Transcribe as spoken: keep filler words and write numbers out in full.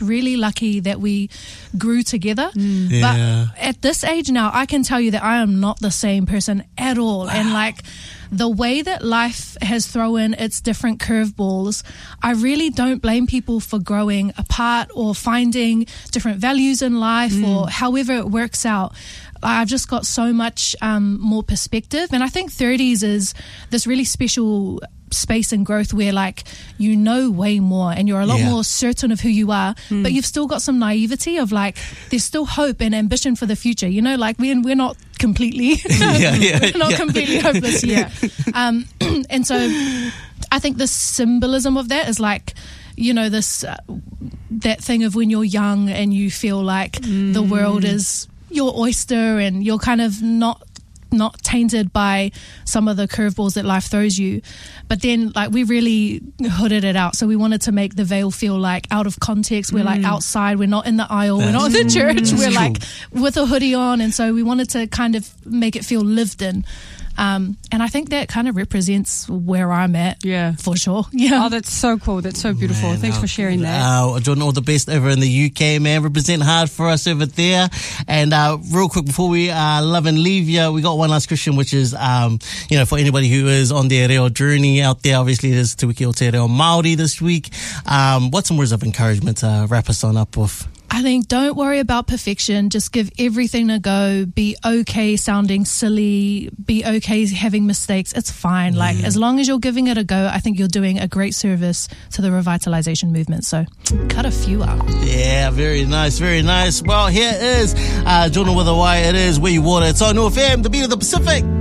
really lucky that we grew together. Mm. Yeah. But at this age now, I can tell you that I am not the same person at all. Wow. And like the way that life has thrown its different curveballs, I really don't blame people for growing apart or finding different values in life mm. or however it works out. I've just got so much um, more perspective. And I think thirties is this really special space and growth where like you know way more and you're a lot yeah. more certain of who you are, mm. but you've still got some naivety of like there's still hope and ambition for the future, you know, like we're, we're not completely yeah, yeah, we're not yeah. completely hopeless yet. um, and so I think the symbolism of that is like, you know, this uh, that thing of when you're young and you feel like mm. the world is your oyster and you're kind of not not tainted by some of the curveballs that life throws you. But then like we really hooded it out. So we wanted to make the veil feel like out of context. We're mm. like outside, we're not in the aisle, That's, we're not in the church, we're like with a hoodie on. And so we wanted to kind of make it feel lived in. Um, and I think that kind of represents where I'm at. Yeah. For sure. Yeah. Oh, that's so cool. That's so beautiful. Man, Thanks uh, for sharing that. Uh, Jordan, all the best over in the U K, man. Represent hard for us over there. And uh, real quick, before we uh, love and leave you, we got one last question, which is, um, you know, for anybody who is on their reo journey out there, obviously there's Te Wiki o Te Reo Māori this week. Um, what's some words of encouragement to wrap us on up with? I think don't worry about perfection. Just give everything a go. Be okay sounding silly. Be okay having mistakes. It's fine. Mm. Like as long as you're giving it a go, I think you're doing a great service to the revitalization movement. So cut a few out. Yeah, very nice, very nice. Well, here is uh, Jordan with a Y. It is Where You Water. It's on N O F M, the beat of the Pacific.